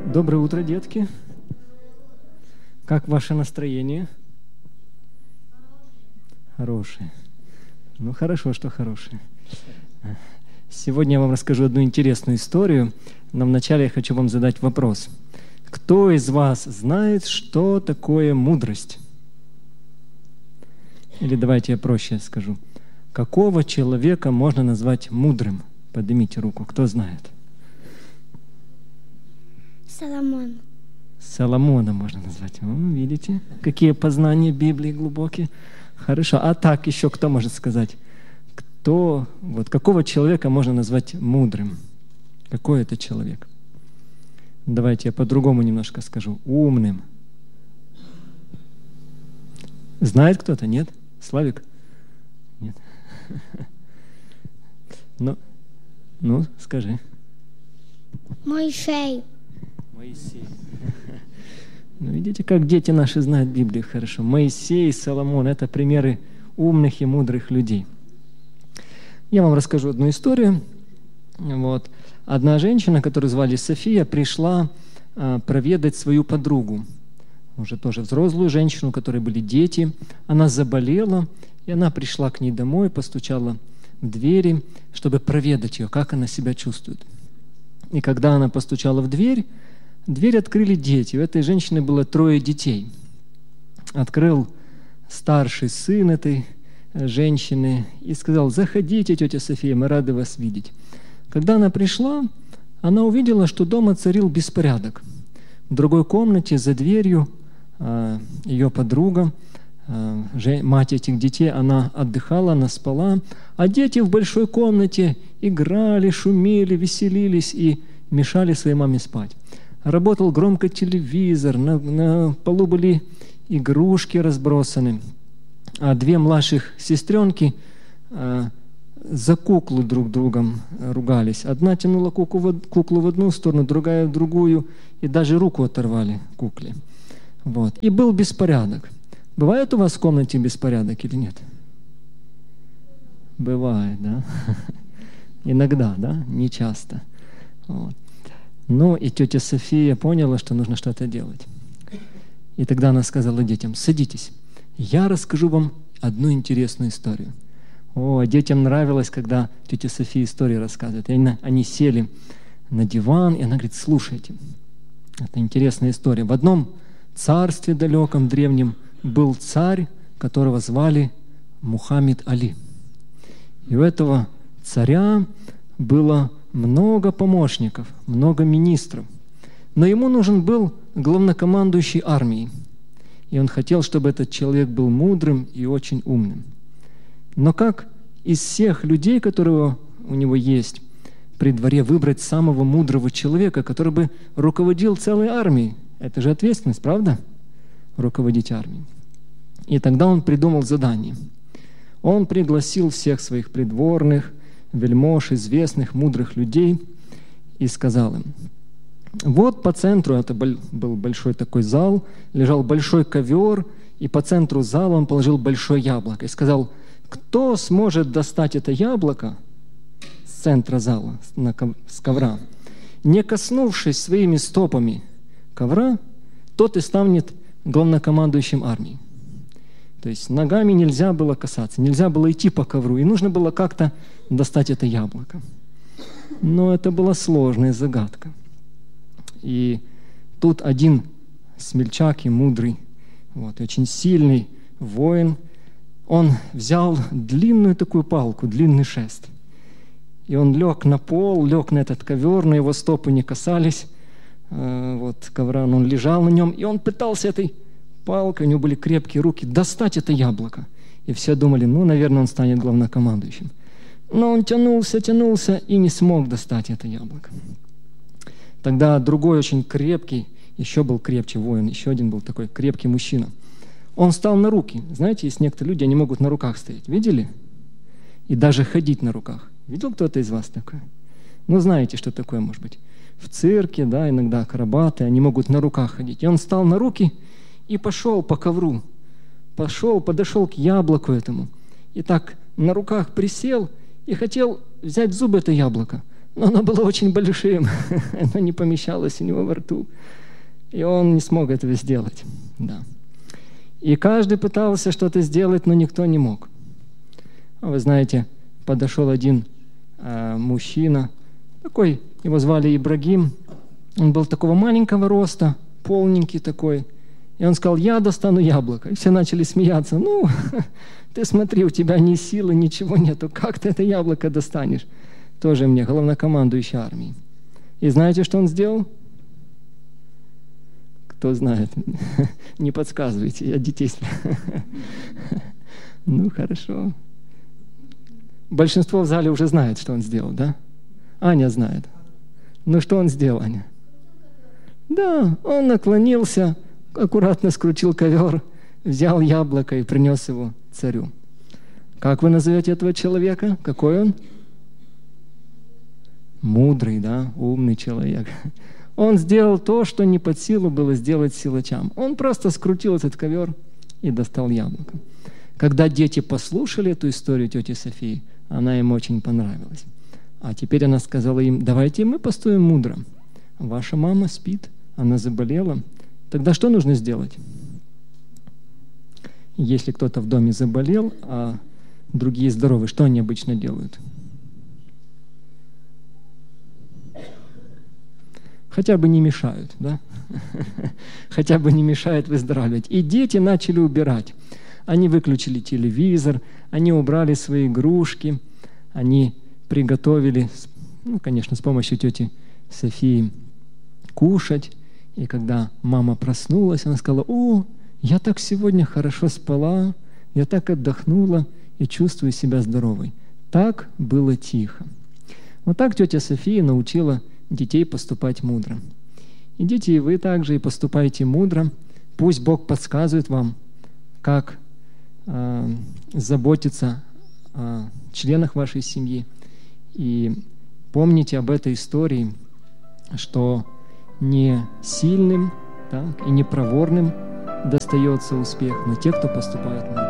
Доброе утро, детки. Как ваше настроение? Хорошее. Ну, хорошо, что хорошее. Сегодня я вам расскажу одну интересную историю, но вначале я хочу вам задать вопрос. Кто из вас знает, что такое мудрость? Или давайте я проще скажу. Какого человека можно назвать мудрым? Поднимите руку, кто знает? Соломон. Соломона можно назвать. Видите, какие познания Библии глубокие. Хорошо. А так еще кто может сказать? Какого человека можно назвать мудрым? Какой это человек? Давайте я по-другому немножко скажу. Умным. Знает кто-то? Нет? Славик? Нет. Ну, скажи. Моисей. Моисей. Ну, видите, как дети наши знают Библию хорошо. Моисей, Соломон — это примеры умных и мудрых людей. Я вам расскажу одну историю. Одна женщина, которую звали София, пришла проведать свою подругу, уже тоже взрослую женщину, у которой были дети. Она заболела, и она пришла к ней домой, постучала в двери, чтобы проведать ее, как она себя чувствует. И когда она постучала в дверь открыли дети. У этой женщины было 3 детей. Открыл старший сын этой женщины и сказал: «Заходите, тетя София, мы рады вас видеть». Когда она пришла, она увидела, что дома царил беспорядок. В другой комнате за дверью ее подруга, мать этих детей, она отдыхала, она спала, а дети в большой комнате играли, шумели, веселились и мешали своей маме спать. Работал громко телевизор, на полу были игрушки разбросаны, а 2 младших сестренки за куклу друг другом ругались. Одна тянула куклу в одну сторону, другая в другую, и даже руку оторвали кукле. И был беспорядок. Бывает у вас в комнате беспорядок или нет? Бывает, да? Иногда, да? Не часто. И тетя София поняла, что нужно что-то делать. И тогда она сказала детям: «Садитесь, я расскажу вам одну интересную историю». Детям нравилось, когда тетя София истории рассказывает. И они сели на диван, и она говорит: «Слушайте, это интересная история. В одном царстве далеком, древнем, был царь, которого звали Мухаммед Али. И у этого царя было много помощников, много министров. Но ему нужен был главнокомандующий армией. И он хотел, чтобы этот человек был мудрым и очень умным. Но как из всех людей, которые у него есть при дворе, выбрать самого мудрого человека, который бы руководил целой армией? Это же ответственность, правда? Руководить армией. И тогда он придумал задание. Он пригласил всех своих придворных, вельмож, известных, мудрых людей и сказал им: вот по центру, это был большой такой зал, лежал большой ковер, и по центру зала он положил большое яблоко и сказал: кто сможет достать это яблоко с центра зала, с ковра, не коснувшись своими стопами ковра, тот и станет главнокомандующим армией. То есть ногами нельзя было касаться, нельзя было идти по ковру, и нужно было как-то достать это яблоко. Но это была сложная загадка. И тут один смельчак и мудрый, очень сильный воин, он взял длинную такую палку, длинный шест, и он лег на пол, лег на этот ковер, но его стопы не касались ковра, он лежал на нем, и он пытался этой палкой, у него были крепкие руки, достать это яблоко. И все думали: наверное, он станет главнокомандующим. Но он тянулся и не смог достать это яблоко. Тогда другой очень крепкий, еще был крепче воин, еще один был такой крепкий мужчина. Он встал на руки. Знаете, есть некоторые люди, они могут на руках стоять. Видели? И даже ходить на руках. Видел кто-то из вас такое? Знаете, что такое может быть. В цирке, да, иногда акробаты, они могут на руках ходить. И он встал на руки и пошел по ковру. Подошел к яблоку этому. И так на руках присел и хотел взять в зубы это яблоко. но оно было очень большим, оно не помещалось у него во рту, и он не смог этого сделать. Да. И каждый пытался что-то сделать, но никто не мог. Вы знаете, подошел один мужчина, такой, его звали Ибрагим, он был такого маленького роста, полненький такой, и он сказал: я достану яблоко. И все начали смеяться. Ну, ты смотри, у тебя ни силы, ничего нету, как ты это яблоко достанешь? Тоже мне, главнокомандующий армии. И знаете, что он сделал? Кто знает? Не подсказывайте, я детей спрашиваю. Ну, хорошо. Большинство в зале уже знает, что он сделал, да? Аня знает. Ну, что он сделал, Аня? Да, он наклонился, аккуратно скрутил ковер, взял яблоко и принес его царю. Как вы назовете этого человека? Какой он? Мудрый, да, умный человек. Он сделал то, что не под силу было сделать силачам. Он просто скрутил этот ковер и достал яблоко. Когда дети послушали эту историю тети Софии, она им очень понравилась. А теперь она сказала им: давайте мы поступим мудро. Ваша мама спит, она заболела. Тогда что нужно сделать? Если кто-то в доме заболел, а другие здоровы, что они обычно делают? Хотя бы не мешают, да? Хотя бы не мешают выздоравливать. И дети начали убирать. Они выключили телевизор, они убрали свои игрушки, они приготовили, ну, конечно, с помощью тети Софии, кушать. И когда мама проснулась, она сказала: о, я так сегодня хорошо спала, я так отдохнула и чувствую себя здоровой. Так было тихо. Вот так тетя София научила детей поступать мудро. И дети, и вы также и поступайте мудро. Пусть Бог подсказывает вам, как заботиться о членах вашей семьи. И помните об этой истории, что не сильным, так, и не проворным достается успех, но те, кто поступает мудро.